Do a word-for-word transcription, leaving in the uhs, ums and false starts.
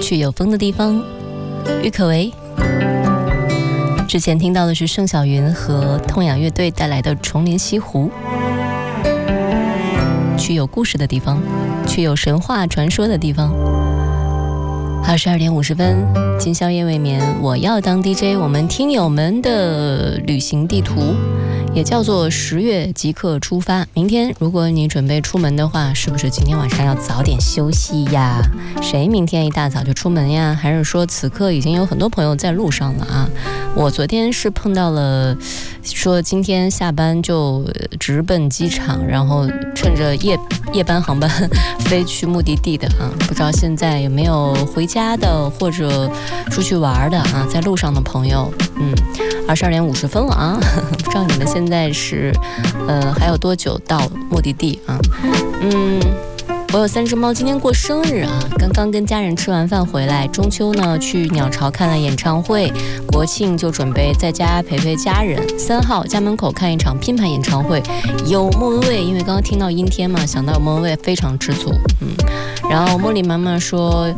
去有风的地方，郁可唯。之前听到的是盛小云和痛仰乐队带来的《重临西湖》。去有故事的地方，去有神话传说的地方。二十二点五十分，今宵夜未眠，我要当 D J。我们听友们的旅行地图，也叫做十月即刻出发。明天如果你准备出门的话，是不是今天晚上要早点休息呀？谁明天一大早就出门呀？还是说此刻已经有很多朋友在路上了啊？我昨天是碰到了说今天下班就直奔机场，然后趁着夜夜班航班飞去目的地的啊，不知道现在有没有回家的或者出去玩的啊，在路上的朋友，嗯，二十二点五十分了啊，不知道你们现在是呃还有多久到目的地啊？嗯。我有三只猫今天过生日啊，刚刚跟家人吃完饭回来，中秋呢去鸟巢看了演唱会，国庆就准备在家陪陪家人。三号家门口看一场拼盘演唱会，有莫文蔚，因为刚刚听到阴天嘛，想到莫文蔚非常知足，嗯。然后茉莉妈妈说